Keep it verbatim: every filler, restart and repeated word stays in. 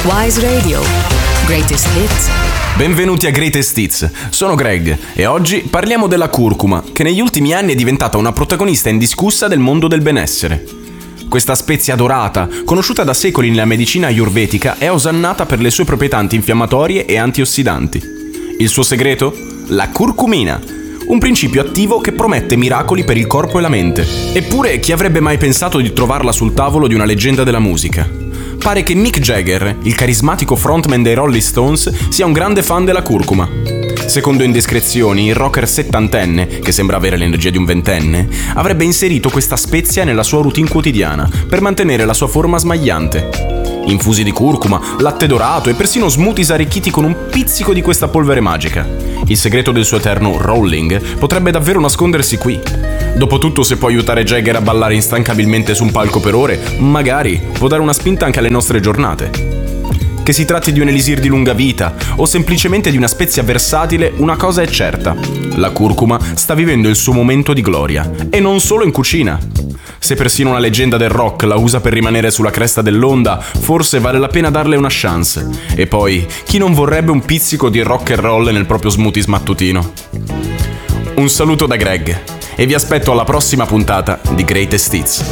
Wise Radio. Greatest Hits. Benvenuti a Greatest Hits, sono Greg e oggi parliamo della curcuma, che negli ultimi anni è diventata una protagonista indiscussa del mondo del benessere. Questa spezia dorata, conosciuta da secoli nella medicina ayurvedica, è osannata per le sue proprietà antinfiammatorie e antiossidanti. Il suo segreto? La curcumina, un principio attivo che promette miracoli per il corpo e la mente. Eppure, chi avrebbe mai pensato di trovarla sul tavolo di una leggenda della musica? Pare che Mick Jagger, il carismatico frontman dei Rolling Stones, sia un grande fan della curcuma. Secondo indiscrezioni, il rocker settantenne, che sembra avere l'energia di un ventenne, avrebbe inserito questa spezia nella sua routine quotidiana per mantenere la sua forma smagliante. Infusi di curcuma, latte dorato e persino smoothies arricchiti con un pizzico di questa polvere magica. Il segreto del suo eterno rolling potrebbe davvero nascondersi qui. Dopotutto, se può aiutare Jagger a ballare instancabilmente su un palco per ore, magari può dare una spinta anche alle nostre giornate. Che si tratti di un elisir di lunga vita o semplicemente di una spezia versatile, una cosa è certa: la curcuma sta vivendo il suo momento di gloria, e non solo in cucina. Se persino una leggenda del rock la usa per rimanere sulla cresta dell'onda, forse vale la pena darle una chance. E poi, chi non vorrebbe un pizzico di rock and roll nel proprio smoothies mattutino? Un saluto da Greg e vi aspetto alla prossima puntata di Greatest Hits.